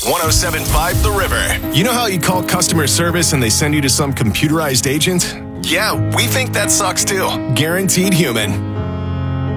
107.5 The River. You know how you call customer service and they send you to some computerized agent? Yeah, we think that sucks too. Guaranteed Human.